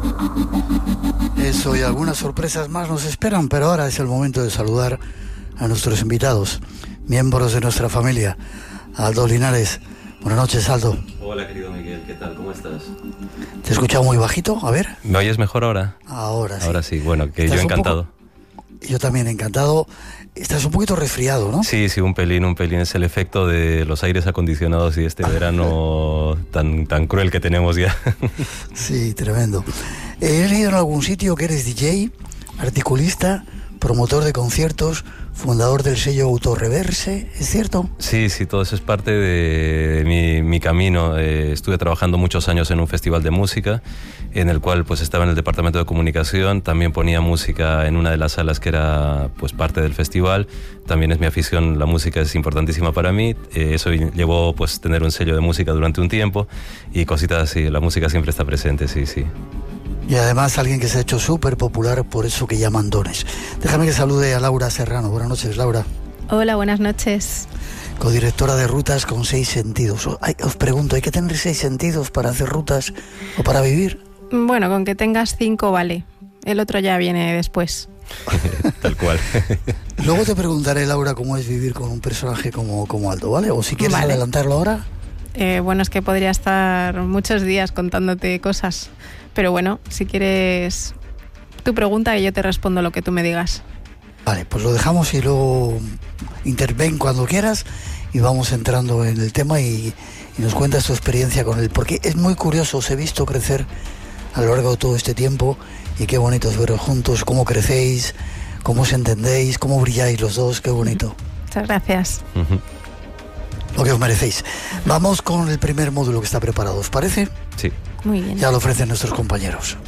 Eso y algunas sorpresas más nos esperan, pero ahora es el momento de saludar a nuestros invitados, miembros de nuestra familia. Aldo Linares. Buenas noches, Aldo. Hola, querido Miguel, ¿qué tal? ¿Cómo estás? ¿Te he escuchado muy bajito? A ver. ¿Me oyes mejor ahora? Ahora sí. Ahora sí, bueno, que yo encantado. Yo también encantado. Estás un poquito resfriado, ¿no? Sí, un pelín. Es el efecto de los aires acondicionados y este verano tan cruel que tenemos ya. Sí, tremendo. He leído en algún sitio que eres DJ, articulista, promotor de conciertos, fundador del sello Autorreverse, ¿es cierto? Sí, todo eso es parte de mi camino. Estuve trabajando muchos años en un festival de música, en el cual pues estaba en el departamento de comunicación, también ponía música en una de las salas que era pues parte del festival. También es mi afición, la música es importantísima para mí. Eso llevó pues tener un sello de música durante un tiempo y cositas así, la música siempre está presente, sí. Y además alguien que se ha hecho súper popular por eso que llaman dones. Déjame que salude a Laura Serrano. Buenas noches, Laura. Hola, buenas noches. Codirectora de Rutas con 6 sentidos. Os pregunto, ¿hay que tener 6 sentidos para hacer rutas o para vivir? Bueno, con que tengas 5 vale. El otro ya viene después. Tal cual. Luego te preguntaré, Laura, cómo es vivir con un personaje como Aldo, ¿vale? O si quieres adelantarlo ahora. Bueno, es que podría estar muchos días contándote cosas. Pero bueno, si quieres tu pregunta y yo te respondo lo que tú me digas. Vale, pues lo dejamos y luego interven cuando quieras y vamos entrando en el tema y nos cuentas tu experiencia con él. Porque es muy curioso, os he visto crecer a lo largo de todo este tiempo y qué bonito es veros juntos, cómo crecéis, cómo os entendéis, cómo brilláis los dos, qué bonito. Muchas gracias. Lo que os merecéis. Vamos con el primer módulo que está preparado, ¿os parece? Sí. Muy bien. Ya lo ofrecen nuestros compañeros.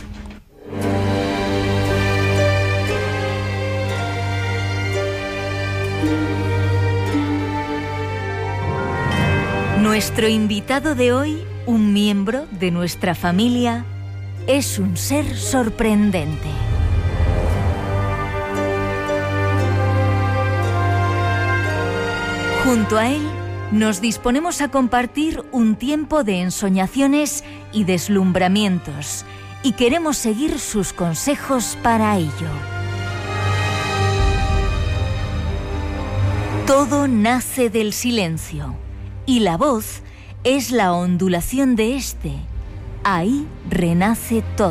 Nuestro invitado de hoy, un miembro de nuestra familia, es un ser sorprendente. Junto a él, nos disponemos a compartir un tiempo de ensoñaciones y deslumbramientos, y queremos seguir sus consejos para ello. Todo nace del silencio, y la voz es la ondulación de este. Ahí renace todo.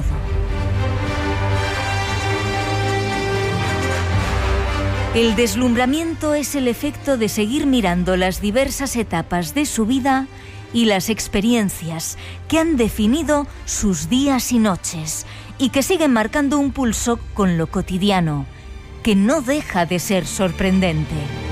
El deslumbramiento es el efecto de seguir mirando las diversas etapas de su vida y las experiencias que han definido sus días y noches y que siguen marcando un pulso con lo cotidiano, que no deja de ser sorprendente.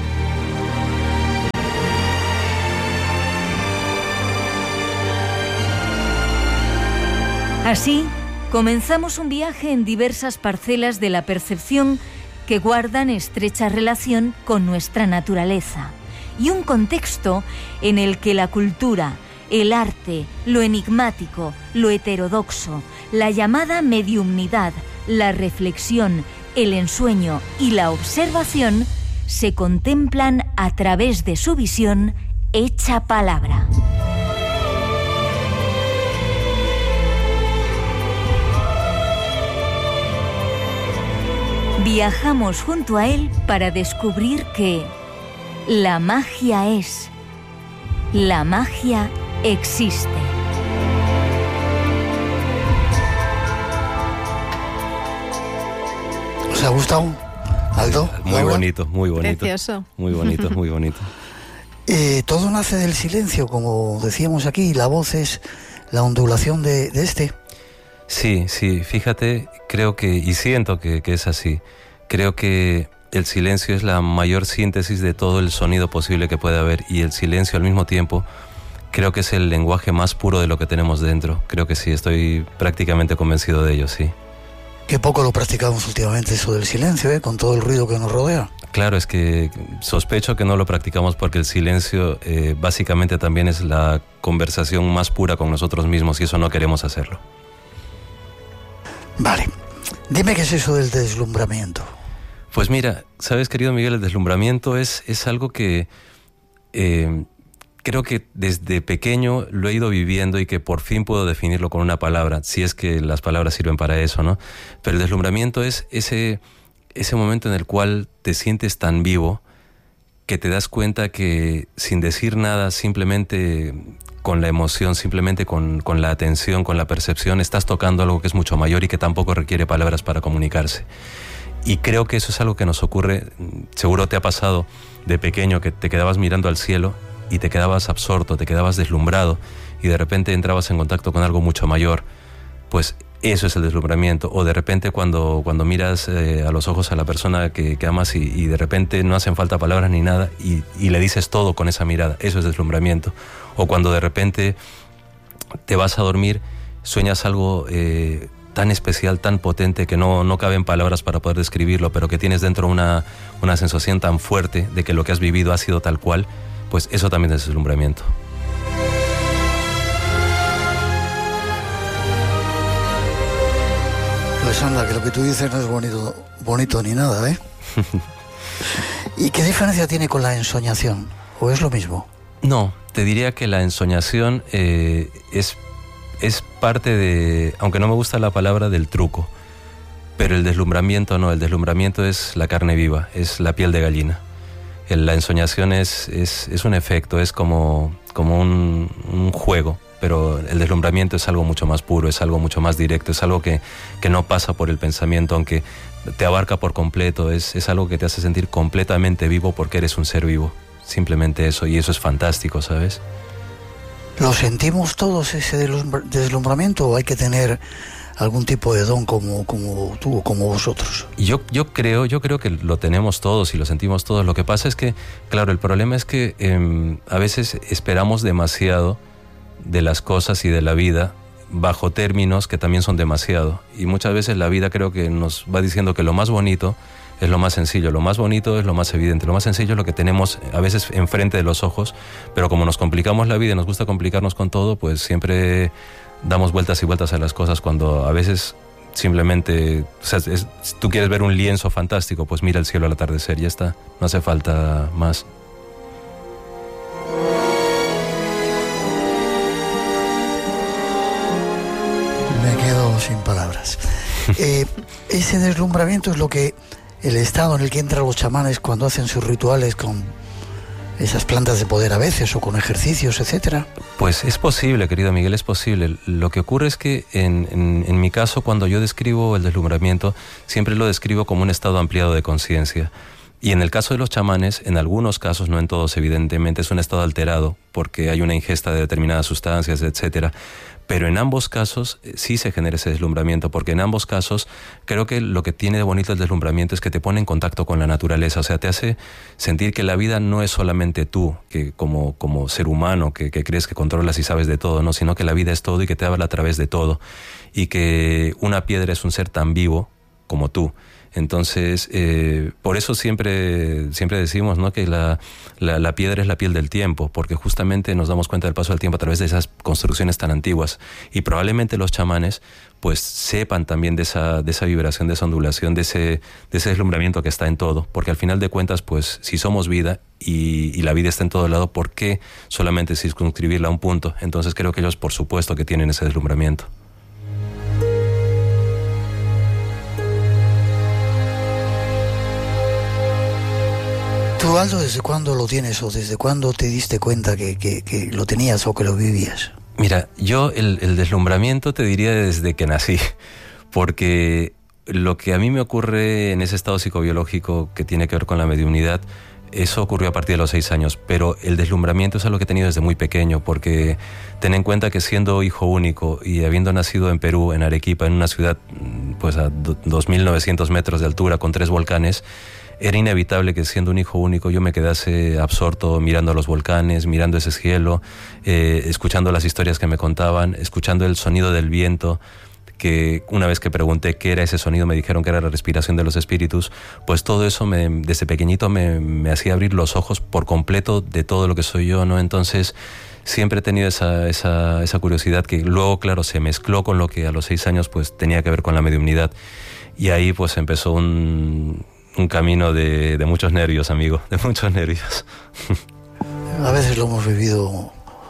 Así, comenzamos un viaje en diversas parcelas de la percepción que guardan estrecha relación con nuestra naturaleza, y un contexto en el que la cultura, el arte, lo enigmático, lo heterodoxo, la llamada mediumnidad, la reflexión, el ensueño y la observación se contemplan a través de su visión hecha palabra. Viajamos junto a él para descubrir que la magia es, la magia existe. ¿Os ha gustado, Aldo? Muy bonito, muy bonito. Precioso. Muy bonito, muy bonito. Todo nace del silencio, como decíamos aquí, la voz es la ondulación de este. Sí, fíjate, creo que, y siento que es así. Creo que el silencio es la mayor síntesis de todo el sonido posible que puede haber, y el silencio al mismo tiempo creo que es el lenguaje más puro de lo que tenemos dentro. Creo que sí, estoy prácticamente convencido de ello, sí. Qué poco lo practicamos últimamente eso del silencio, con todo el ruido que nos rodea. Claro, es que sospecho que no lo practicamos porque el silencio básicamente también es la conversación más pura con nosotros mismos, y eso no queremos hacerlo. Vale, dime qué es eso del deslumbramiento. Pues mira, sabes, querido Miguel, el deslumbramiento es algo que creo que desde pequeño lo he ido viviendo y que por fin puedo definirlo con una palabra, si es que las palabras sirven para eso, ¿no? Pero el deslumbramiento es ese momento en el cual te sientes tan vivo que te das cuenta que sin decir nada, simplemente con la emoción, simplemente con la atención, con la percepción, estás tocando algo que es mucho mayor y que tampoco requiere palabras para comunicarse. Y creo que eso es algo que nos ocurre, seguro te ha pasado de pequeño, que te quedabas mirando al cielo y te quedabas absorto, te quedabas deslumbrado y de repente entrabas en contacto con algo mucho mayor. Pues eso es el deslumbramiento. O de repente cuando miras a los ojos a la persona que amas y de repente no hacen falta palabras ni nada y le dices todo con esa mirada, eso es deslumbramiento. O cuando de repente te vas a dormir, sueñas algo tan especial, tan potente que no caben palabras para poder describirlo, pero que tienes dentro una sensación tan fuerte de que lo que has vivido ha sido tal cual, pues eso también es deslumbramiento. Pues anda, que lo que tú dices no es bonito ni nada, ¿eh? ¿Y qué diferencia tiene con la ensoñación? ¿O es lo mismo? No, te diría que la ensoñación es parte de, aunque no me gusta la palabra, del truco. Pero el deslumbramiento no, el deslumbramiento es la carne viva, es la piel de gallina. La ensoñación es un efecto, es como un juego. Pero el deslumbramiento es algo mucho más puro, es algo mucho más directo, es algo que no pasa por el pensamiento, aunque te abarca por completo, es algo que te hace sentir completamente vivo porque eres un ser vivo, simplemente eso, y eso es fantástico, ¿sabes? ¿Lo sentimos todos ese deslumbramiento o hay que tener algún tipo de don como tú o como vosotros? Yo creo que lo tenemos todos y lo sentimos todos. Lo que pasa es que, claro, el problema es que a veces esperamos demasiado de las cosas y de la vida bajo términos que también son demasiado, y muchas veces la vida creo que nos va diciendo que lo más bonito es lo más sencillo, lo más bonito es lo más evidente, lo más sencillo es lo que tenemos a veces enfrente de los ojos, pero como nos complicamos la vida y nos gusta complicarnos con todo, pues siempre damos vueltas y vueltas a las cosas cuando a veces simplemente, o sea, si tú quieres ver un lienzo fantástico, pues mira el cielo al atardecer, ya está, no hace falta más. Me quedo sin palabras. Ese deslumbramiento es lo que el estado en el que entran los chamanes cuando hacen sus rituales con esas plantas de poder a veces o con ejercicios, etcétera. Pues es posible, querido Miguel, es posible. Lo que ocurre es que en mi caso, cuando yo describo el deslumbramiento, siempre lo describo como un estado ampliado de conciencia. Y en el caso de los chamanes, en algunos casos, no en todos evidentemente, es un estado alterado porque hay una ingesta de determinadas sustancias, etcétera. Pero en ambos casos sí se genera ese deslumbramiento, porque en ambos casos creo que lo que tiene de bonito el deslumbramiento es que te pone en contacto con la naturaleza, o sea, te hace sentir que la vida no es solamente tú, que como ser humano, que crees que controlas y sabes de todo, ¿no? Sino que la vida es todo y que te habla a través de todo, y que una piedra es un ser tan vivo como tú. Entonces, por eso siempre decimos, ¿no?, que la piedra es la piel del tiempo, porque justamente nos damos cuenta del paso del tiempo a través de esas construcciones tan antiguas. Y probablemente los chamanes pues sepan también de esa vibración, de esa ondulación, de ese deslumbramiento que está en todo, porque al final de cuentas, pues si somos vida y la vida está en todo lado, ¿por qué solamente circunscribirla a un punto? Entonces creo que ellos por supuesto que tienen ese deslumbramiento. ¿Tú, Aldo, desde cuándo lo tienes o desde cuándo te diste cuenta que lo tenías o que lo vivías? Mira, yo el deslumbramiento te diría desde que nací, porque lo que a mí me ocurre en ese estado psicobiológico que tiene que ver con la mediunidad, eso ocurrió a partir de los 6 años, pero el deslumbramiento es algo que he tenido desde muy pequeño, porque ten en cuenta que siendo hijo único y habiendo nacido en Perú, en Arequipa, en una ciudad pues a 2.900 metros de altura con 3 volcanes, era inevitable que siendo un hijo único yo me quedase absorto mirando los volcanes, mirando ese cielo, escuchando las historias que me contaban, escuchando el sonido del viento, que una vez que pregunté qué era ese sonido me dijeron que era la respiración de los espíritus. Pues todo eso desde pequeñito me hacía abrir los ojos por completo de todo lo que soy yo, ¿no? Entonces siempre he tenido esa curiosidad que luego, claro, se mezcló con lo que a los 6 años pues tenía que ver con la mediunidad, y ahí pues empezó un camino de muchos nervios, amigo, de muchos nervios. a veces lo hemos vivido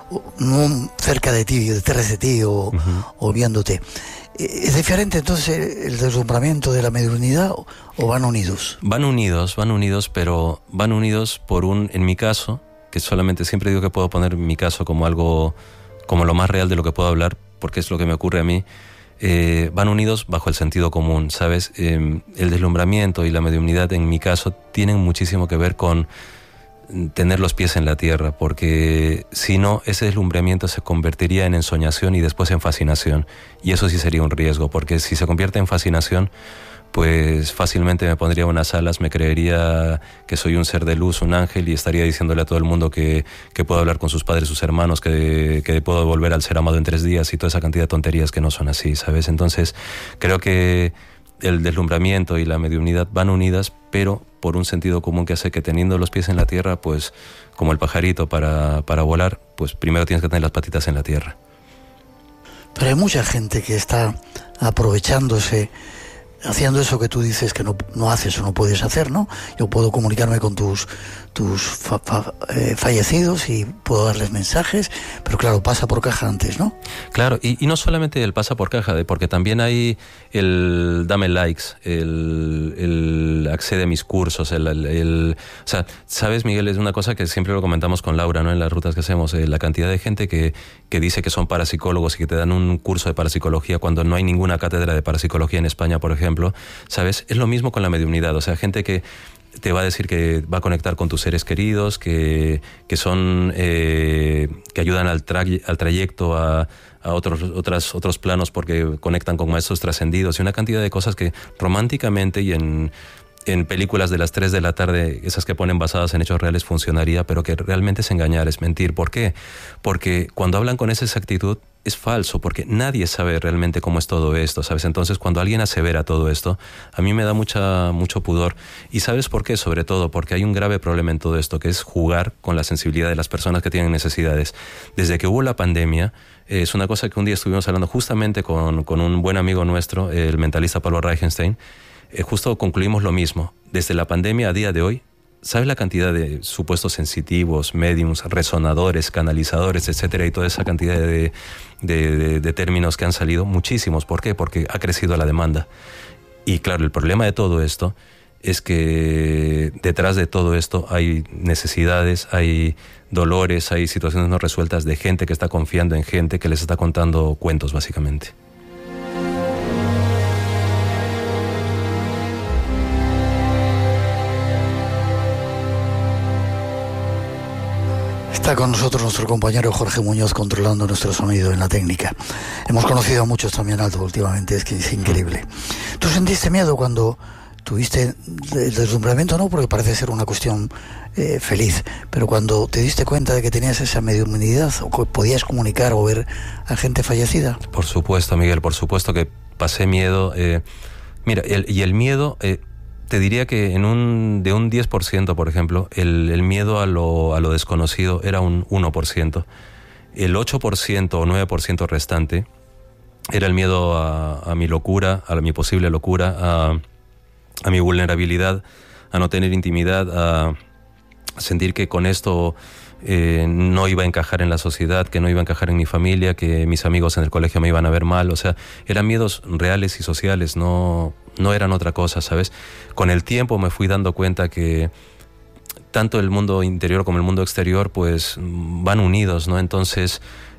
cerca de ti, detrás de ti o viéndote. ¿Es diferente entonces el deslumbramiento de la mediunidad o van unidos? Van unidos, pero van unidos en mi caso, que solamente siempre digo que puedo poner mi caso como algo, como lo más real de lo que puedo hablar, porque es lo que me ocurre a mí. Van unidos bajo el sentido común, ¿sabes? El deslumbramiento y la mediunidad en mi caso tienen muchísimo que ver con tener los pies en la tierra, porque si no, ese deslumbramiento se convertiría en ensoñación y después en fascinación, y eso sí sería un riesgo, porque si se convierte en fascinación, pues fácilmente me pondría unas alas, me creería que soy un ser de luz, un ángel, y estaría diciéndole a todo el mundo que puedo hablar con sus padres, sus hermanos, que puedo volver al ser amado en 3 días y toda esa cantidad de tonterías que no son así, ¿sabes? Entonces creo que el deslumbramiento y la mediunidad van unidas, pero por un sentido común que hace que teniendo los pies en la tierra, pues como el pajarito para volar, pues primero tienes que tener las patitas en la tierra. Pero hay mucha gente que está aprovechándose, haciendo eso que tú dices que no haces o no puedes hacer, ¿no? Yo puedo comunicarme con tus fallecidos y puedo darles mensajes, pero claro, pasa por caja antes, ¿no? Claro, y no solamente el pasa por caja, porque también hay el dame likes, el accede a mis cursos, o sea, sabes, Miguel, es una cosa que siempre lo comentamos con Laura, ¿no? En las rutas que hacemos, la cantidad de gente que dice que son parapsicólogos y que te dan un curso de parapsicología cuando no hay ninguna cátedra de parapsicología en España, por ejemplo, ¿sabes? Es lo mismo con la mediunidad, o sea, gente que te va a decir que va a conectar con tus seres queridos, que son que ayudan al trayecto a otros planos porque conectan con maestros trascendidos y una cantidad de cosas que románticamente y en películas de las 3 de la tarde, esas que ponen basadas en hechos reales, funcionaría, pero que realmente es engañar, es mentir. ¿Por qué? Porque cuando hablan con esa exactitud es falso, porque nadie sabe realmente cómo es todo esto, ¿sabes? Entonces, cuando alguien asevera todo esto, a mí me da mucho pudor. ¿Y sabes por qué? Sobre todo porque hay un grave problema en todo esto, que es jugar con la sensibilidad de las personas que tienen necesidades. Desde que hubo la pandemia, es una cosa que un día estuvimos hablando justamente con un buen amigo nuestro, el mentalista Pablo Reichenstein. Justo concluimos lo mismo. Desde la pandemia a día de hoy, ¿sabes la cantidad de supuestos sensitivos, médiums, resonadores, canalizadores, etcétera, y toda esa cantidad de términos que han salido? Muchísimos. ¿Por qué? Porque ha crecido la demanda. Y claro, el problema de todo esto es que detrás de todo esto hay necesidades, hay dolores, hay situaciones no resueltas de gente que está confiando en gente que les está contando cuentos, básicamente. Está con nosotros nuestro compañero Jorge Muñoz controlando nuestro sonido en la técnica. Hemos conocido a muchos también, Aldo, últimamente, es que es increíble. ¿Tú sentiste miedo cuando tuviste el deslumbramiento? No, porque parece ser una cuestión feliz, pero cuando te diste cuenta de que tenías esa mediunidad o que podías comunicar o ver a gente fallecida. Por supuesto, Miguel, por supuesto que pasé miedo. Mira, el miedo... te diría que de un 10%, por ejemplo, el miedo a lo desconocido era un 1%. El 8% o 9% restante era el miedo a mi locura, a mi posible locura, a mi vulnerabilidad, a no tener intimidad, a sentir que con esto no iba a encajar en la sociedad, que no iba a encajar en mi familia, que mis amigos en el colegio me iban a ver mal. O sea, eran miedos reales y sociales, no eran otra cosa, ¿sabes? Con el tiempo me fui dando cuenta que tanto el mundo interior como el mundo exterior pues van unidos, ¿no? Entonces,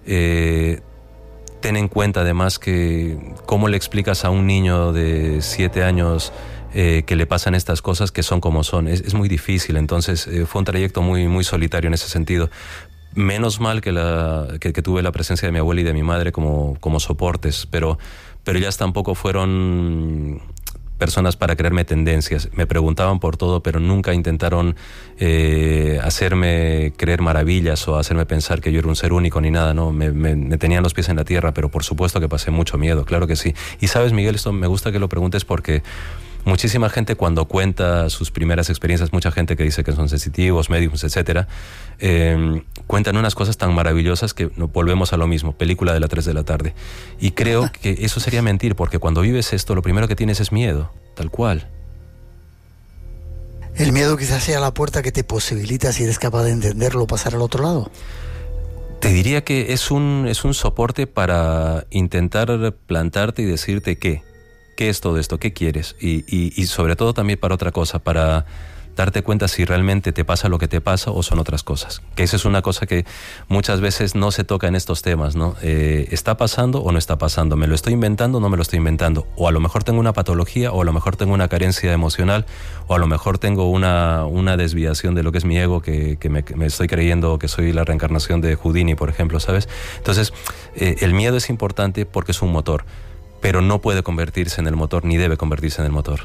ten en cuenta además que cómo le explicas a un niño de 7 años que le pasan estas cosas que son como son. Es muy difícil, entonces fue un trayecto muy, muy solitario en ese sentido. Menos mal que tuve la presencia de mi abuela y de mi madre como soportes, pero ellas tampoco fueron personas para creerme tendencias. Me preguntaban por todo, pero nunca intentaron hacerme creer maravillas o hacerme pensar que yo era un ser único ni nada, ¿no? Me tenían los pies en la tierra, pero por supuesto que pasé mucho miedo, claro que sí. Y sabes, Miguel, esto me gusta que lo preguntes porque muchísima gente cuando cuenta sus primeras experiencias, mucha gente que dice que son sensitivos, médiums, etcétera, cuentan unas cosas tan maravillosas que volvemos a lo mismo, película de las 3 de la tarde. Y creo que eso sería mentir, porque cuando vives esto, lo primero que tienes es miedo, tal cual. ¿El miedo quizás sea la puerta que te posibilita, si eres capaz de entenderlo, pasar al otro lado? Te diría que es un soporte para intentar plantarte y decirte qué es todo esto, qué quieres, y sobre todo también para otra cosa, para darte cuenta si realmente te pasa lo que te pasa o son otras cosas. Que esa es una cosa que muchas veces no se toca en estos temas, ¿no? ¿Está pasando o no está pasando? ¿Me lo estoy inventando o no me lo estoy inventando? O a lo mejor tengo una patología, o a lo mejor tengo una carencia emocional, o a lo mejor tengo una desviación de lo que es mi ego, que me estoy creyendo que soy la reencarnación de Houdini, por ejemplo, ¿sabes? Entonces, el miedo es importante porque es un motor, pero no puede convertirse en el motor, ni debe convertirse en el motor.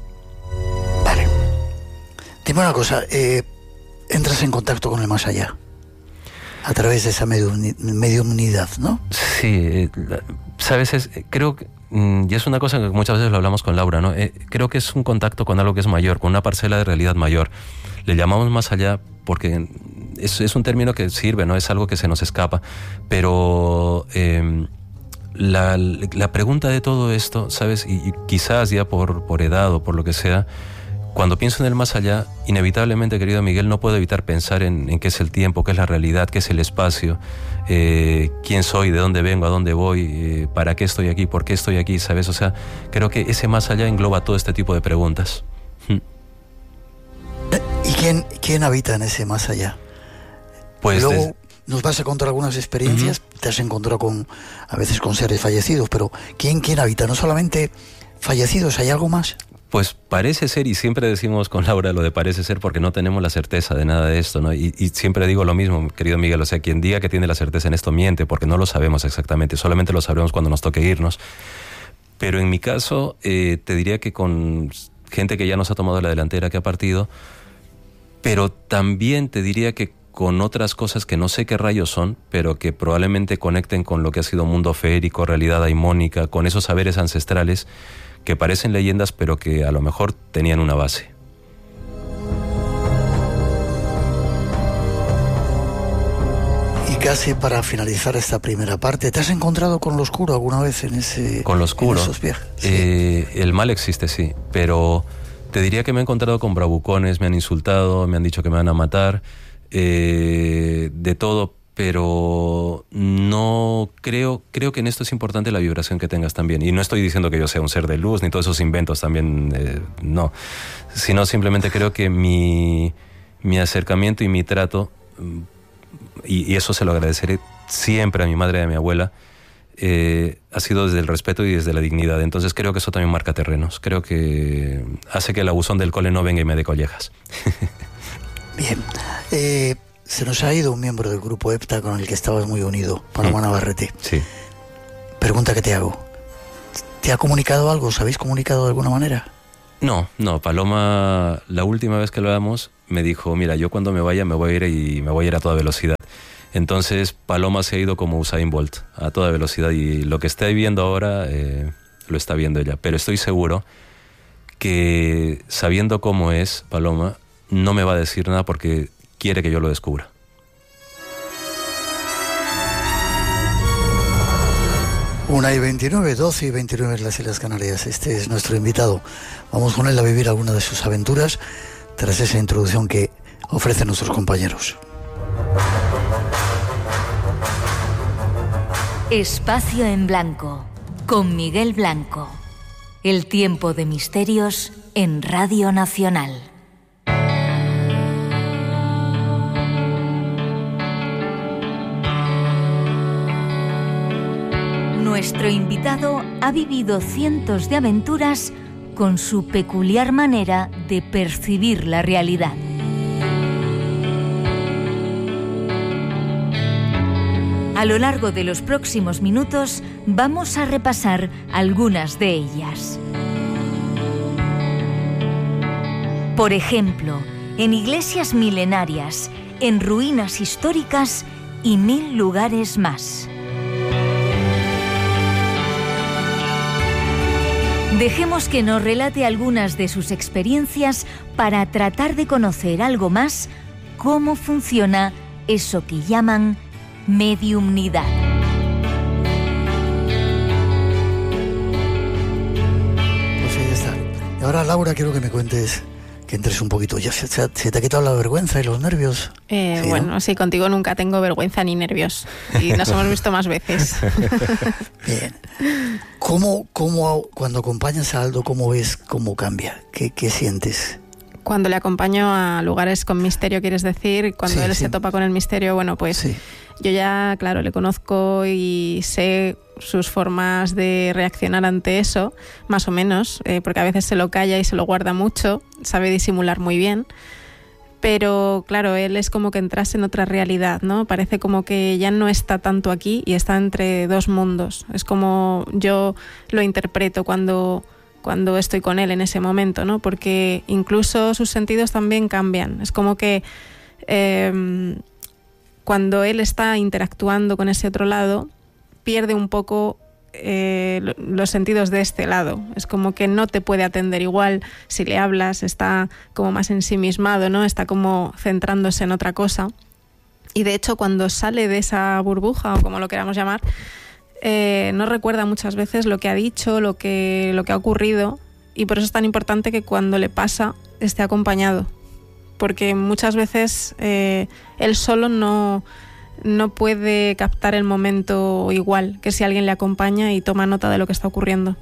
Dime una cosa, entras en contacto con el más allá a través de esa mediumnidad, ¿no? Sí, sabes, creo que, y es una cosa que muchas veces lo hablamos con Laura, ¿no? Creo que es un contacto con algo que es mayor, con una parcela de realidad mayor. Le llamamos más allá porque es un término que sirve, ¿no? Es algo que se nos escapa, pero la pregunta de todo esto, ¿sabes? Y quizás ya por edad o por lo que sea, cuando pienso en el más allá, inevitablemente, querido Miguel, no puedo evitar pensar en qué es el tiempo, qué es la realidad, qué es el espacio, quién soy, de dónde vengo, a dónde voy, para qué estoy aquí, por qué estoy aquí, ¿sabes? O sea, creo que ese más allá engloba todo este tipo de preguntas. ¿Y quién habita en ese más allá? Pues luego nos vas a contar algunas experiencias, te has encontrado a veces con seres fallecidos, pero ¿quién habita? No solamente fallecidos, ¿hay algo más? Pues parece ser, y siempre decimos con Laura lo de parece ser porque no tenemos la certeza de nada de esto, ¿no? Y siempre digo lo mismo, querido Miguel, o sea, quien diga que tiene la certeza en esto miente, porque no lo sabemos exactamente, solamente lo sabremos cuando nos toque irnos. Pero en mi caso, te diría que con gente que ya nos ha tomado la delantera, que ha partido, pero también te diría que con otras cosas que no sé qué rayos son, pero que probablemente conecten con lo que ha sido mundo feérico, realidad daimónica, con esos saberes ancestrales que parecen leyendas, pero que a lo mejor tenían una base. Y casi para finalizar esta primera parte, ¿te has encontrado con lo oscuro alguna vez en esos viajes? Sí. El mal existe, sí, pero te diría que me he encontrado con bravucones, me han insultado, me han dicho que me van a matar, de todo, pero no creo que en esto es importante la vibración que tengas también. Y no estoy diciendo que yo sea un ser de luz, ni todos esos inventos también, no. Sino simplemente creo que mi acercamiento y mi trato, y eso se lo agradeceré siempre a mi madre y a mi abuela, ha sido desde el respeto y desde la dignidad. Entonces creo que eso también marca terrenos. Creo que hace que el abusón del cole no venga y me dé collejas. Bien. Se nos ha ido un miembro del grupo EPTA con el que estabas muy unido, Paloma Navarrete. Sí. Pregunta que te hago. ¿Te ha comunicado algo? ¿Os habéis comunicado de alguna manera? No, Paloma, la última vez que lo hablamos, me dijo, mira, yo cuando me vaya me voy a ir y me voy a ir a toda velocidad. Entonces Paloma se ha ido como Usain Bolt, a toda velocidad, y lo que está viviendo ahora lo está viendo ella. Pero estoy seguro que, sabiendo cómo es Paloma, no me va a decir nada porque quiere que yo lo descubra. Una y 29, 12 y 29 en las Islas Canarias. Este es nuestro invitado. Vamos con él a vivir alguna de sus aventuras tras esa introducción que ofrecen nuestros compañeros. Espacio en Blanco, con Miguel Blanco. El tiempo de misterios en Radio Nacional. Nuestro invitado ha vivido cientos de aventuras con su peculiar manera de percibir la realidad. A lo largo de los próximos minutos vamos a repasar algunas de ellas. Por ejemplo, en iglesias milenarias, en ruinas históricas y 1000 lugares más. Dejemos que nos relate algunas de sus experiencias para tratar de conocer algo más cómo funciona eso que llaman mediumnidad. Pues ahí está. Y ahora, Laura, quiero que me cuentes que entres un poquito. ¿Ya se te ha quitado la vergüenza y los nervios? Sí, bueno, ¿no? Sí, contigo nunca tengo vergüenza ni nervios. Y nos hemos visto más veces. Bien. ¿Cómo cuando acompañas a Aldo, cómo ves cómo cambia? ¿Qué sientes? Cuando le acompaño a lugares con misterio, quieres decir, cuando él se topa con el misterio, bueno, pues yo ya, claro, le conozco y sé sus formas de reaccionar ante eso, más o menos, porque a veces se lo calla y se lo guarda mucho, sabe disimular muy bien, pero claro, él es como que entrase en otra realidad, ¿no? Parece como que ya no está tanto aquí y está entre dos mundos. Es como yo lo interpreto cuando estoy con él en ese momento, ¿no? Porque incluso sus sentidos también cambian. Es como que cuando él está interactuando con ese otro lado, pierde un poco los sentidos de este lado. Es como que no te puede atender igual si le hablas, está como más ensimismado, ¿no? Está como centrándose en otra cosa. Y de hecho, cuando sale de esa burbuja, o como lo queramos llamar, no recuerda muchas veces lo que ha dicho, lo que ha ocurrido, y por eso es tan importante que cuando le pasa esté acompañado, porque muchas veces él solo no puede captar el momento igual que si alguien le acompaña y toma nota de lo que está ocurriendo.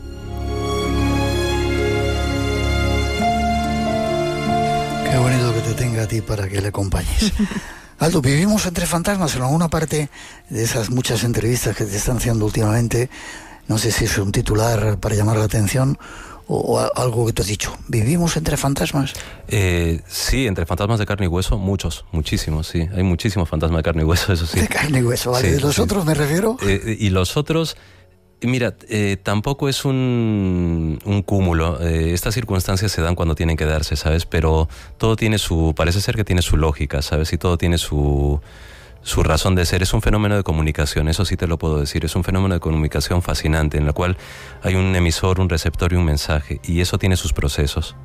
Qué bonito que te tenga a ti para que le acompañes. Aldo, vivimos entre fantasmas. En alguna parte de esas muchas entrevistas que te están haciendo últimamente, no sé si es un titular para llamar la atención o algo que tú has dicho. ¿Vivimos entre fantasmas? Sí, entre fantasmas de carne y hueso, muchísimos, sí. Hay muchísimos fantasmas de carne y hueso, eso sí. De carne y hueso, ¿vale? Sí, ¿De los otros me refiero? Y los otros, mira, tampoco es un cúmulo. Estas circunstancias se dan cuando tienen que darse, ¿sabes? Pero todo tiene parece ser que tiene su lógica, ¿sabes? Y todo tiene su razón de ser. Es un fenómeno de comunicación, eso sí te lo puedo decir. Es un fenómeno de comunicación fascinante, en el cual hay un emisor, un receptor y un mensaje. Y eso tiene sus procesos,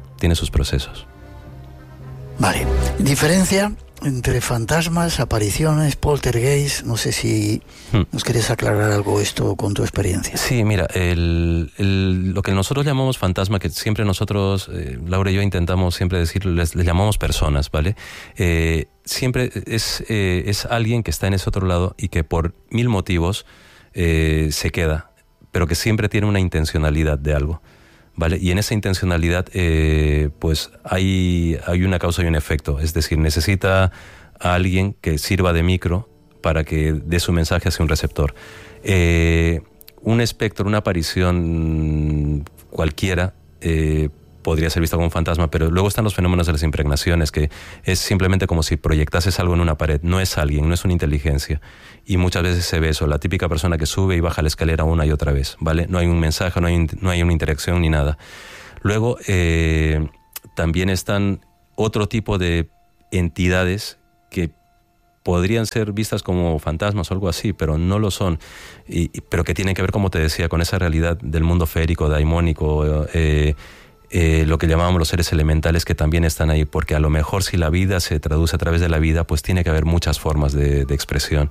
Vale. Diferencia entre fantasmas, apariciones, poltergeist. No sé si nos quieres aclarar algo esto con tu experiencia. Sí, mira, lo que nosotros llamamos fantasma, que siempre nosotros, Laura y yo intentamos siempre decir, les llamamos personas, ¿vale? Siempre es alguien que está en ese otro lado y que por 1000 motivos se queda, pero que siempre tiene una intencionalidad de algo, ¿vale? Y en esa intencionalidad pues hay una causa y un efecto. Es decir, necesita a alguien que sirva de micro para que dé su mensaje hacia un receptor. Un espectro, una aparición cualquiera podría ser vista como un fantasma, pero luego están los fenómenos de las impregnaciones, que es simplemente como si proyectases algo en una pared. No es alguien, no es una inteligencia. Y muchas veces se ve eso, la típica persona que sube y baja la escalera una y otra vez, ¿vale? No hay un mensaje, no hay una interacción ni nada. Luego también están otro tipo de entidades que podrían ser vistas como fantasmas o algo así, pero no lo son, pero que tienen que ver, como te decía, con esa realidad del mundo férico, daimónico, lo que llamábamos los seres elementales, que también están ahí, porque a lo mejor si la vida se traduce a través de la vida, pues tiene que haber muchas formas de expresión.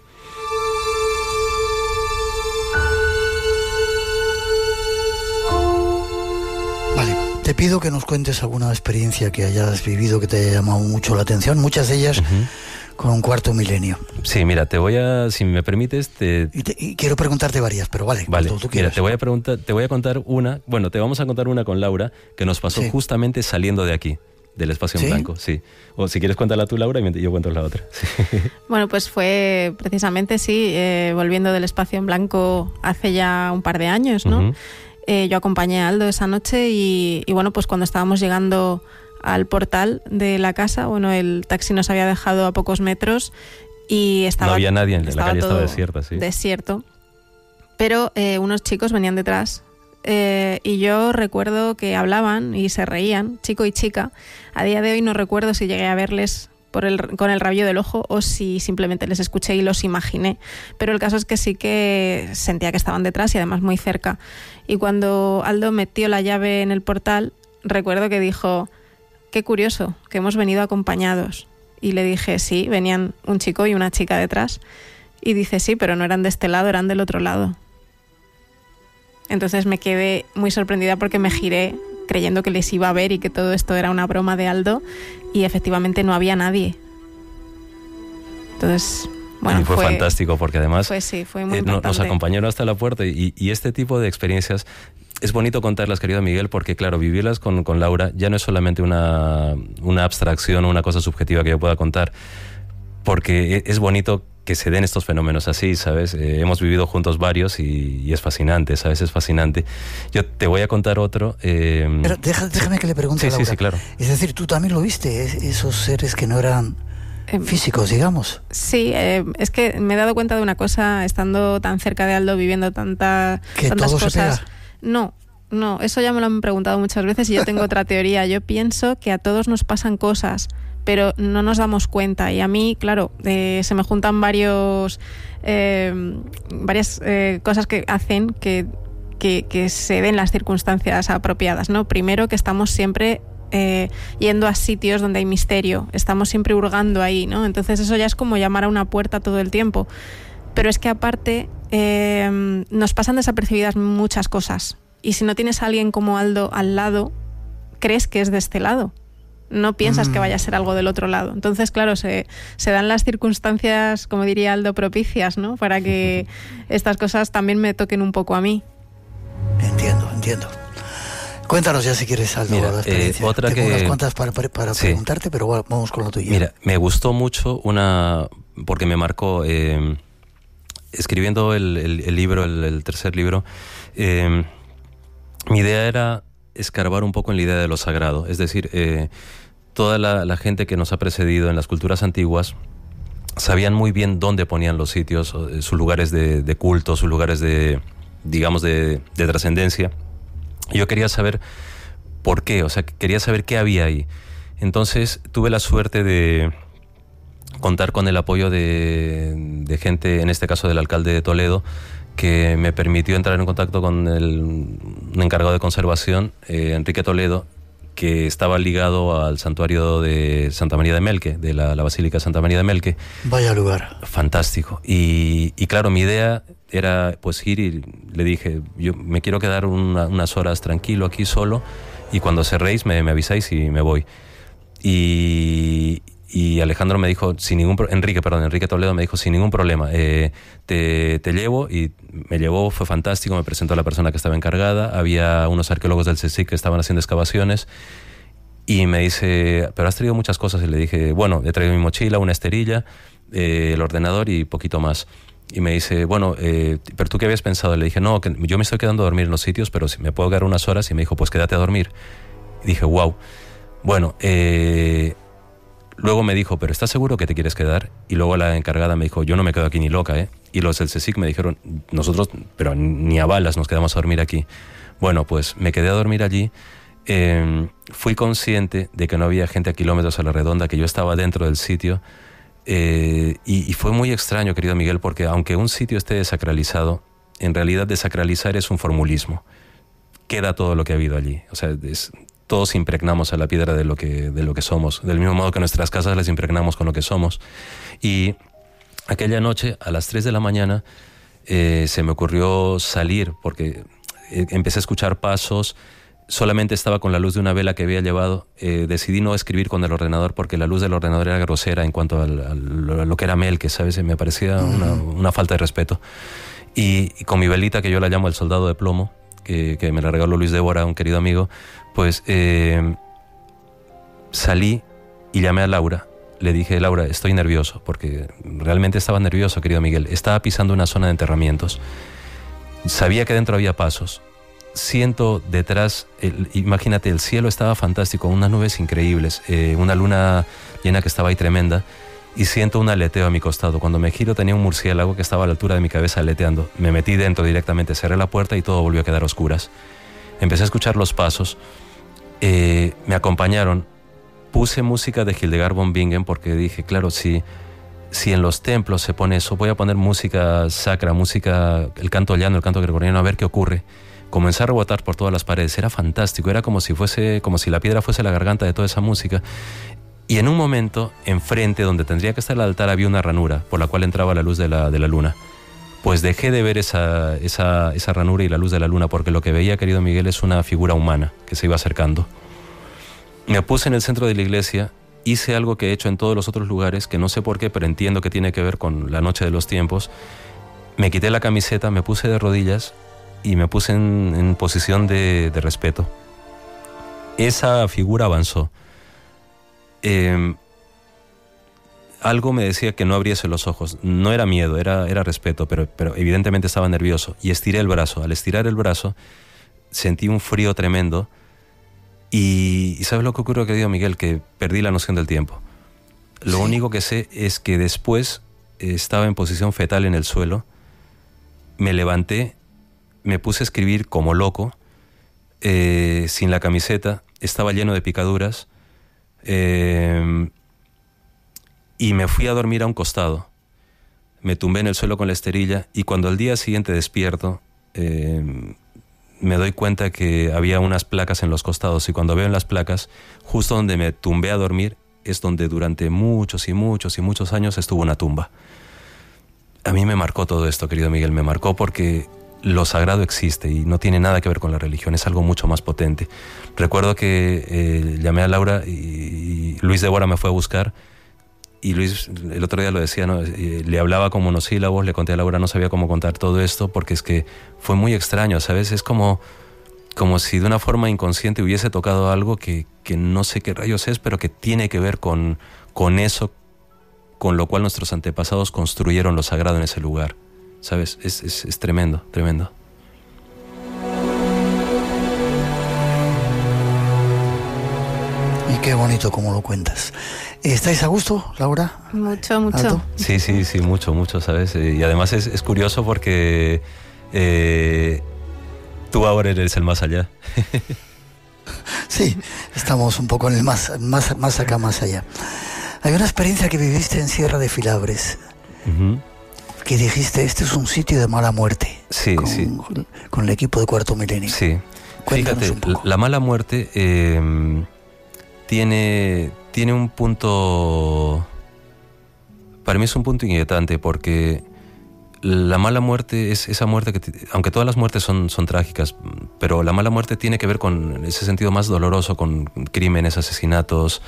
Vale, te pido que nos cuentes alguna experiencia que hayas vivido que te haya llamado mucho la atención, muchas de ellas con un cuarto milenio. Sí, mira, si me permites, y quiero preguntarte varias, pero vale, tú mira, te voy a contar una, te vamos a contar una con Laura, que nos pasó justamente saliendo de aquí, del espacio en blanco, sí. O si quieres cuéntala tú, Laura, y yo cuento la otra. Sí. Bueno, pues fue precisamente, volviendo del espacio en blanco hace ya un par de años, ¿no? Yo acompañé a Aldo esa noche y bueno, pues cuando estábamos llegando al portal de la casa, bueno, el taxi nos había dejado a pocos metros y estaba... No había nadie, la calle estaba desierta, sí. Desierto. Pero unos chicos venían detrás y yo recuerdo que hablaban y se reían, chico y chica. A día de hoy no recuerdo si llegué a verles con el rabillo del ojo o si simplemente les escuché y los imaginé, pero el caso es que sí que sentía que estaban detrás y además muy cerca. Y cuando Aldo metió la llave en el portal, recuerdo que dijo: qué curioso, que hemos venido acompañados. Y le dije: sí, venían un chico y una chica detrás. Y dice: sí, pero no eran de este lado, eran del otro lado. Entonces me quedé muy sorprendida porque me giré, creyendo que les iba a ver y que todo esto era una broma de Aldo, y efectivamente no había nadie. Entonces, bueno, y fue fantástico, porque además fue muy nos acompañaron hasta la puerta, y este tipo de experiencias es bonito contarlas, querido Miguel, porque claro, vivirlas con Laura ya no es solamente una abstracción o una cosa subjetiva que yo pueda contar, porque es bonito que se den estos fenómenos así, ¿sabes? Hemos vivido juntos varios y es fascinante, ¿sabes? Es fascinante. Yo te voy a contar otro. Pero déjame que le pregunte a Laura. Sí, claro. Es decir, ¿tú también lo viste? Esos seres que no eran físicos, digamos. Sí, es que me he dado cuenta de una cosa, estando tan cerca de Aldo, viviendo tantas todo cosas. Se pega. No, eso ya me lo han preguntado muchas veces y yo tengo otra teoría. Yo pienso que a todos nos pasan cosas, pero no nos damos cuenta. Y a mí, claro, se me juntan varias cosas que hacen que se den las circunstancias apropiadas, ¿no? Primero, que estamos siempre yendo a sitios donde hay misterio, estamos siempre hurgando ahí, ¿no? Entonces eso ya es como llamar a una puerta todo el tiempo. Pero es que aparte nos pasan desapercibidas muchas cosas. Y si no tienes a alguien como Aldo al lado, crees que es de este lado. No piensas que vaya a ser algo del otro lado. Entonces, claro, se dan las circunstancias, como diría Aldo, propicias, ¿no? Para que estas cosas también me toquen un poco a mí. Entiendo. Cuéntanos ya si quieres, Aldo. Mira, la experiencia. otra Tengo que unas cuantas para preguntarte, pero bueno, vamos con lo tuyo. Mira, me gustó mucho porque me marcó, escribiendo el libro, el tercer libro, mi idea era escarbar un poco en la idea de lo sagrado. Es decir, toda la gente que nos ha precedido en las culturas antiguas sabían muy bien dónde ponían los sitios, sus lugares de culto, sus lugares de trascendencia. Yo quería saber por qué, o sea, quería saber qué había ahí. Entonces tuve la suerte de contar con el apoyo de gente, en este caso del alcalde de Toledo, que me permitió entrar en contacto con un encargado de conservación, Enrique Toledo, que estaba ligado al santuario de Santa María de Melque, de la Basílica de Santa María de Melque. Vaya lugar. Fantástico. Y claro, mi idea era pues ir, y le dije, yo me quiero quedar unas horas tranquilo aquí solo, y cuando cerréis me avisáis y me voy. Y Alejandro me dijo, Enrique Toledo me dijo, sin ningún problema, te llevo, y me llevó, fue fantástico, me presentó a la persona que estaba encargada, había unos arqueólogos del CSIC que estaban haciendo excavaciones, y me dice, pero has traído muchas cosas, y le dije, bueno, he traído mi mochila, una esterilla, el ordenador y poquito más. Y me dice, bueno, ¿pero tú qué habías pensado? Le dije, no, que yo me estoy quedando a dormir en los sitios, pero si me puedo quedar unas horas. Y me dijo, pues quédate a dormir. Y dije, wow. Bueno, luego me dijo, ¿pero estás seguro que te quieres quedar? Y luego la encargada me dijo, yo no me quedo aquí ni loca, ¿eh? Y los del CSIC me dijeron, nosotros, pero ni a balas nos quedamos a dormir aquí. Bueno, pues me quedé a dormir allí. Fui consciente de que no había gente a kilómetros a la redonda, que yo estaba dentro del sitio. Y fue muy extraño, querido Miguel, porque aunque un sitio esté desacralizado, en realidad desacralizar es un formulismo. Queda todo lo que ha habido allí. O sea, todos impregnamos a la piedra de lo que somos, del mismo modo que nuestras casas las impregnamos con lo que somos. Y aquella noche, a las 3 de la mañana, se me ocurrió salir, porque empecé a escuchar pasos. Solamente estaba con la luz de una vela que había llevado. Decidí no escribir con el ordenador, porque la luz del ordenador era grosera en cuanto a lo que era Melque, ¿sabes? Me parecía una falta de respeto. Y con mi velita, que yo la llamo el soldado de plomo, que me la regaló Luis Débora, un querido amigo, pues salí y llamé a Laura. Le dije, Laura, estoy nervioso, porque realmente estaba nervioso, querido Miguel. Estaba pisando una zona de enterramientos. Sabía que dentro había pasos. Siento detrás, imagínate, el cielo estaba fantástico, unas nubes increíbles, una luna llena que estaba ahí tremenda, y siento un aleteo a mi costado. Cuando me giro tenía un murciélago que estaba a la altura de mi cabeza aleteando. Me metí dentro directamente, cerré la puerta y todo volvió a quedar a oscuras. Empecé a escuchar los pasos, me acompañaron, puse música de Hildegard von Bingen, porque dije, claro, si en los templos se pone eso, voy a poner música sacra, el canto llano, el canto gregoriano, a ver qué ocurre. Comencé a rebotar por todas las paredes, era fantástico, era como si la piedra fuese la garganta de toda esa música. Y en un momento, enfrente, donde tendría que estar el altar, había una ranura por la cual entraba la luz de la luna. pues dejé de ver esa ranura y la luz de la luna, porque lo que veía, querido Miguel, es una figura humana que se iba acercando. Me puse en el centro de la iglesia, hice algo que he hecho en todos los otros lugares, que no sé por qué, pero entiendo que tiene que ver con la noche de los tiempos. Me quité la camiseta, me puse de rodillas y me puse en posición de respeto. Esa figura avanzó. Algo me decía que no abriese los ojos. No era miedo, era respeto, pero evidentemente estaba nervioso. Y estiré el brazo. Al estirar el brazo, sentí un frío tremendo. Y ¿sabes lo que ocurrió, querido Miguel? Que perdí la noción del tiempo. Lo único que sé es que después estaba en posición fetal en el suelo. Me levanté, me puse a escribir como loco, sin la camiseta. Estaba lleno de picaduras. Y me fui a dormir a un costado. Me tumbé en el suelo con la esterilla y cuando al día siguiente despierto, me doy cuenta que había unas placas en los costados, y cuando veo en las placas, justo donde me tumbé a dormir, es donde durante muchos y muchos y muchos años estuvo una tumba. A mí me marcó todo esto, querido Miguel, me marcó porque lo sagrado existe y no tiene nada que ver con la religión, es algo mucho más potente. Recuerdo que llamé a Laura y Luis de Bora me fue a buscar. Y Luis, el otro día lo decía, ¿no? Le hablaba con monosílabos, le conté a Laura, no sabía cómo contar todo esto, porque es que fue muy extraño, ¿sabes? Es como si de una forma inconsciente hubiese tocado algo que no sé qué rayos es, pero que tiene que ver con eso, con lo cual nuestros antepasados construyeron lo sagrado en ese lugar, ¿sabes? Es tremendo, tremendo. Y qué bonito como lo cuentas. ¿Estáis a gusto, Laura? Mucho, mucho. ¿Alto? Sí, mucho, ¿sabes? Y además es curioso porque tú ahora eres el más allá. Sí, estamos un poco en el más acá, más allá. Hay una experiencia que viviste en Sierra de Filabres, que dijiste, este es un sitio de mala muerte. Sí, con el equipo de Cuarto Milenio. Sí. Cuéntanos fíjate, un poco. La mala muerte tiene un punto, para mí es un punto inquietante, porque la mala muerte es esa muerte que, aunque todas las muertes son trágicas, pero la mala muerte tiene que ver con ese sentido más doloroso, con crímenes, asesinatos,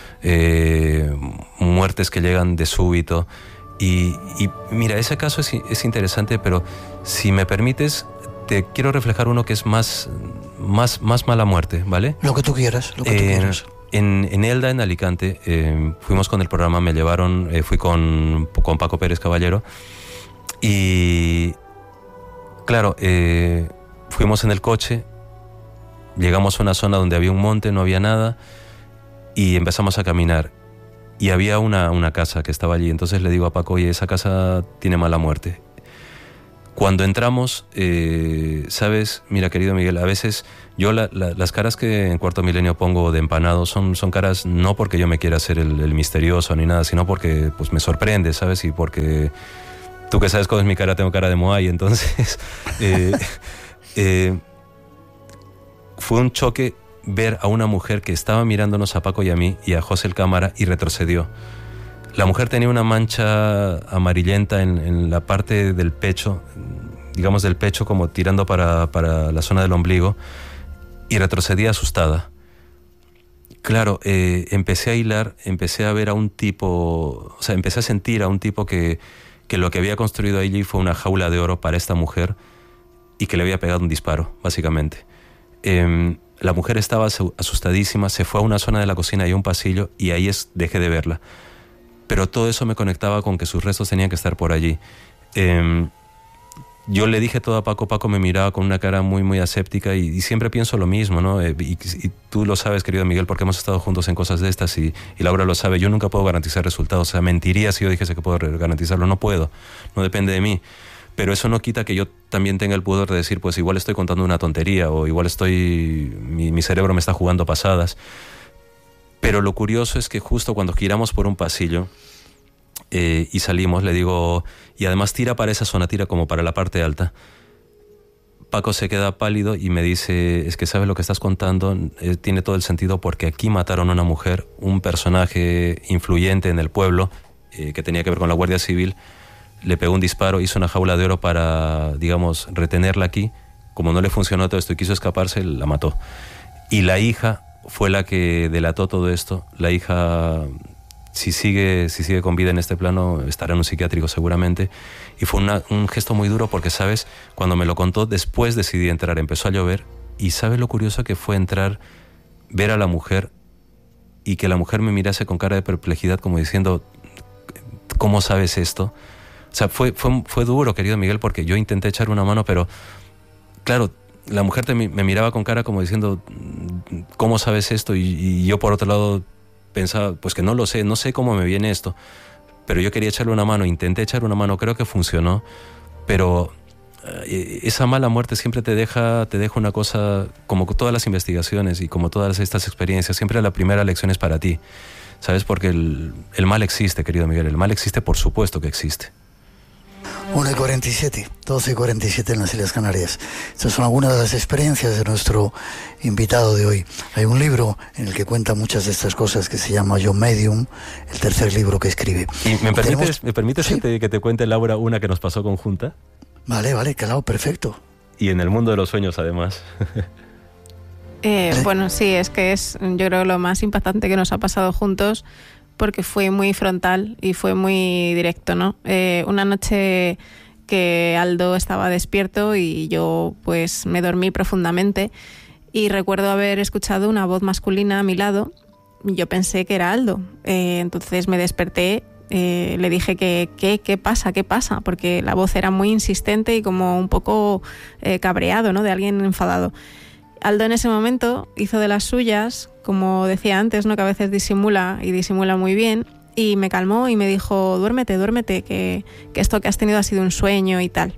muertes que llegan de súbito. Y mira, ese caso es interesante, pero si me permites, te quiero reflejar uno que es más mala muerte, ¿vale? Lo que tú quieras, lo que tú quieras. En Elda, en Alicante, fuimos con el programa, me llevaron, fui con Paco Pérez Caballero, y claro, fuimos en el coche, llegamos a una zona donde había un monte, no había nada, y empezamos a caminar, y había una casa que estaba allí. Entonces le digo a Paco, oye, esa casa tiene mala muerte. Cuando entramos, ¿sabes? Mira, querido Miguel, a veces yo las caras que en Cuarto Milenio pongo de empanado son caras no porque yo me quiera hacer el misterioso ni nada, sino porque pues me sorprende, ¿sabes? Y porque tú que sabes cómo es mi cara, tengo cara de Moai, entonces fue un choque ver a una mujer que estaba mirándonos a Paco y a mí y a José el cámara, y retrocedió. La mujer tenía una mancha amarillenta en la parte del pecho, digamos del pecho, como tirando para la zona del ombligo, y retrocedía asustada. Claro, empecé a hilar, empecé a ver a un tipo, o sea, empecé a sentir a un tipo que lo que había construido allí fue una jaula de oro para esta mujer y que le había pegado un disparo, básicamente. La mujer estaba asustadísima, se fue a una zona de la cocina y a un pasillo, y ahí dejé de verla. Pero todo eso me conectaba con que sus restos tenían que estar por allí. Yo le dije todo a Paco, Paco me miraba con una cara muy, muy aséptica, y siempre pienso lo mismo, ¿no? Y tú lo sabes, querido Miguel, porque hemos estado juntos en cosas de estas, y Laura lo sabe, yo nunca puedo garantizar resultados. O sea, mentiría si yo dijese que puedo garantizarlo, no puedo, no depende de mí. Pero eso no quita que yo también tenga el pudor de decir, pues igual estoy contando una tontería, o igual mi cerebro me está jugando pasadas. Pero lo curioso es que justo cuando giramos por un pasillo y salimos, le digo, y además tira para esa zona, tira como para la parte alta. Paco se queda pálido y me dice, es que sabes lo que estás contando, tiene todo el sentido, porque aquí mataron a una mujer, un personaje influyente en el pueblo, que tenía que ver con la Guardia Civil, le pegó un disparo, hizo una jaula de oro para, digamos, retenerla aquí. Como no le funcionó todo esto y quiso escaparse, la mató. Y la hija fue la que delató todo esto. La hija, si sigue con vida en este plano, estará en un psiquiátrico seguramente. Y fue un gesto muy duro porque, ¿sabes? Cuando me lo contó, después decidí entrar. Empezó a llover y ¿sabes lo curioso que fue entrar, ver a la mujer y que la mujer me mirase con cara de perplejidad como diciendo, ¿cómo sabes esto? O sea, fue duro, querido Miguel, porque yo intenté echar una mano, pero claro, la mujer me miraba con cara como diciendo, ¿cómo sabes esto? Y yo por otro lado pensaba, pues que no lo sé, no sé cómo me viene esto, pero yo quería echarle una mano, intenté echar una mano, creo que funcionó, pero esa mala muerte siempre te deja una cosa, como todas las investigaciones y como todas estas experiencias, siempre la primera lección es para ti, ¿sabes? Porque el mal existe, querido Miguel, el mal existe, por supuesto que existe. 1:47, 12:47 en las Islas Canarias. Estas son algunas de las experiencias de nuestro invitado de hoy. Hay un libro en el que cuenta muchas de estas cosas que se llama Yo Medium, el tercer libro que escribe. ¿Y me permites ¿sí? que te cuente, Laura, una que nos pasó conjunta? Vale, claro, perfecto. Y en el mundo de los sueños, además. Bueno, sí, es que es, yo creo, lo más impactante que nos ha pasado juntos, porque fue muy frontal y fue muy directo, ¿no? Una noche que Aldo estaba despierto y yo pues me dormí profundamente y recuerdo haber escuchado una voz masculina a mi lado y yo pensé que era Aldo. Entonces me desperté, le dije que ¿qué pasa? Porque la voz era muy insistente y como un poco cabreado, ¿no? De alguien enfadado. Aldo en ese momento hizo de las suyas, como decía antes, ¿no? Que a veces disimula muy bien, y me calmó y me dijo, duérmete, que esto que has tenido ha sido un sueño y tal.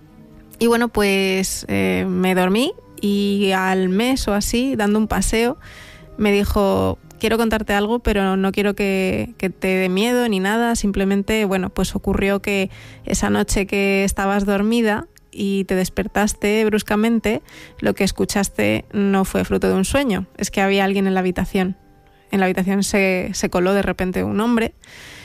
Y bueno, pues me dormí y al mes o así, dando un paseo, me dijo, quiero contarte algo, pero no quiero que te dé miedo ni nada, simplemente, bueno, pues ocurrió que esa noche que estabas dormida y te despertaste bruscamente, lo que escuchaste no fue fruto de un sueño, es que había alguien en la habitación. En la habitación se coló de repente un hombre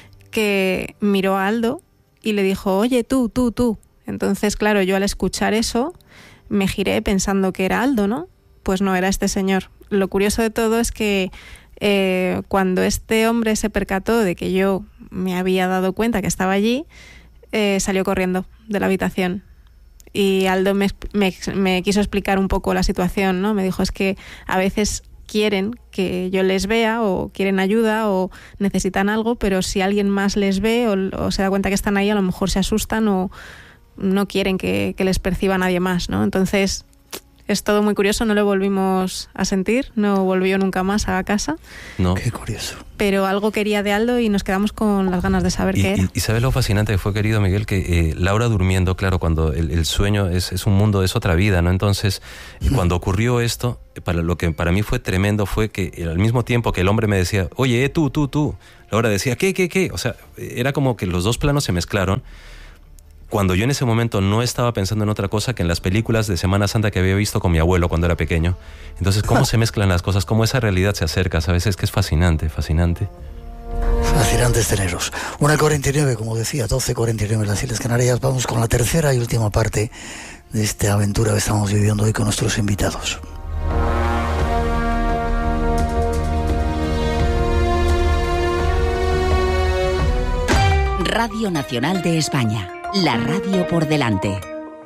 que miró a Aldo y le dijo, oye, tú. Entonces, claro, yo al escuchar eso me giré pensando que era Aldo, ¿no? Pues no, era este señor. Lo curioso de todo es que cuando este hombre se percató de que yo me había dado cuenta que estaba allí, salió corriendo de la habitación. Y Aldo me quiso explicar un poco la situación, ¿no? Me dijo, es que a veces quieren que yo les vea o quieren ayuda o necesitan algo, pero si alguien más les ve o se da cuenta que están ahí, a lo mejor se asustan o no quieren que les perciba nadie más, ¿no? Entonces es todo muy curioso, no lo volvimos a sentir, no volvió nunca más a casa. No. Qué curioso. Pero algo quería de Aldo y nos quedamos con las ganas de saber qué era. Y ¿sabes lo fascinante que fue, querido Miguel? Que Laura durmiendo, claro, cuando el sueño es un mundo, es otra vida, ¿no? Entonces, cuando ocurrió esto, lo que para mí fue tremendo fue que al mismo tiempo que el hombre me decía, oye, tú, Laura decía, ¿qué? O sea, era como que los dos planos se mezclaron. Cuando yo en ese momento no estaba pensando en otra cosa que en las películas de Semana Santa que había visto con mi abuelo cuando era pequeño. Entonces, ¿cómo se mezclan las cosas? ¿Cómo esa realidad se acerca? ¿Sabes? Es que es fascinante. Fascinantes teneros. 1:49, como decía, 12:49 en las Islas Canarias. Vamos con la tercera y última parte de esta aventura que estamos viviendo hoy con nuestros invitados. Radio Nacional de España. La radio por delante.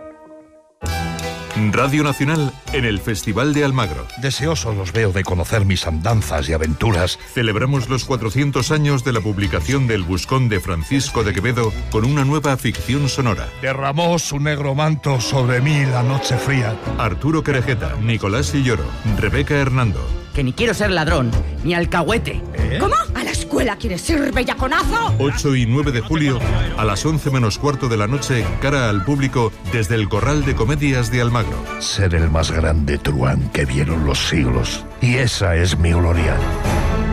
Radio Nacional en el Festival de Almagro. Deseoso los veo de conocer mis andanzas y aventuras. Celebramos los 400 años de la publicación del Buscón de Francisco de Quevedo con una nueva ficción sonora. Derramó su negro manto sobre mí la noche fría. Arturo Querejeta, Nicolás Illoro, Rebeca Hernando. Que ni quiero ser ladrón, ni alcahuete. ¿Cómo? ¿A la escuela quieres ir, bellaconazo? 8 y 9 de julio, a las 11:15 de la noche, cara al público desde el Corral de Comedias de Almagro. Ser el más grande truán que vieron los siglos. Y esa es mi gloria.